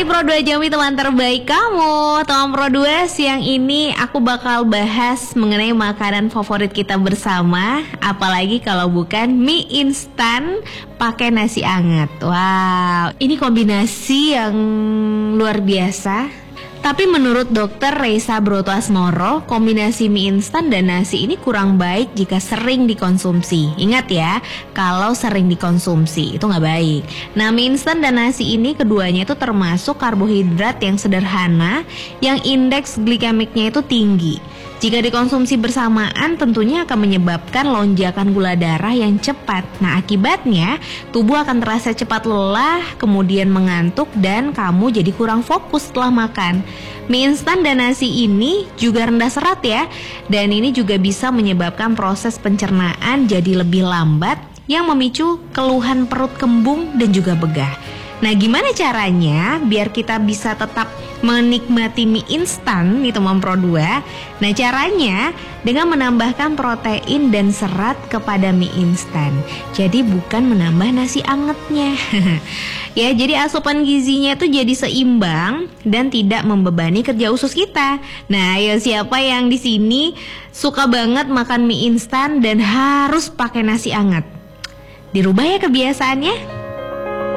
Hai Pro 2 Jambi, teman terbaik kamu. Teman Pro 2, siang ini aku bakal bahas mengenai makanan favorit kita bersama. Apalagi kalau bukan mie instan pakai nasi anget. Wow, ini kombinasi yang luar biasa. Tapi menurut dokter Reysa Brotoasmoro, kombinasi mie instan dan nasi ini kurang baik jika sering dikonsumsi. Ingat ya, kalau sering dikonsumsi itu nggak baik. Nah, mie instan dan nasi ini keduanya itu termasuk karbohidrat yang sederhana, yang indeks glikemiknya itu tinggi. Jika dikonsumsi bersamaan tentunya akan menyebabkan lonjakan gula darah yang cepat. Nah, akibatnya tubuh akan terasa cepat lelah, kemudian mengantuk dan kamu jadi kurang fokus setelah makan. Mie instan dan nasi ini juga rendah serat ya, dan ini juga bisa menyebabkan proses pencernaan jadi lebih lambat yang memicu keluhan perut kembung dan juga begah. Nah, gimana caranya biar kita bisa tetap menikmati mie instan nih teman Pro 2? Nah, caranya dengan menambahkan protein dan serat kepada mie instan. Jadi bukan menambah nasi angetnya. Ya, jadi asupan gizinya itu jadi seimbang dan tidak membebani kerja usus kita. Nah, ayo siapa yang di sini suka banget makan mie instan dan harus pakai nasi anget? Dirubah ya kebiasaannya.